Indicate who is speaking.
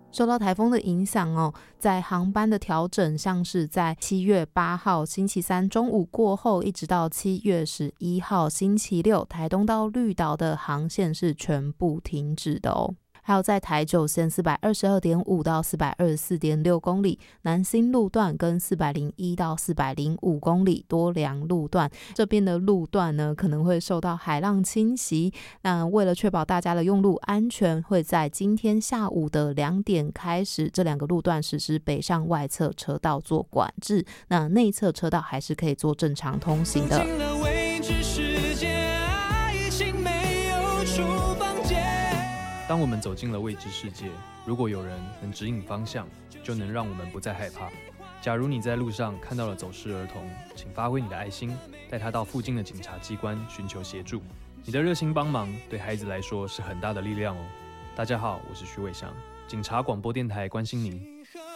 Speaker 1: 受到台风的影响在航班的调整，像是在7月8号星期三中午过后，一直到7月11号星期六，台东到绿岛的航线是全部停止的还有在台九线 422.5 到 424.6 公里，南新路段跟401到405公里多良路段，这边的路段呢可能会受到海浪侵袭，那为了确保大家的用路安全，会在今天下午的2点开始，这2个路段实施北上外侧车道做管制，那内侧车道还是可以做正常通行的。
Speaker 2: 当我们走进了未知世界，如果有人能指引方向，就能让我们不再害怕。假如你在路上看到了走失儿童，请发挥你的爱心，带他到附近的警察机关寻求协助。你的热心帮忙对孩子来说是很大的力量大家好，我是徐伟翔，警察广播电台关心您。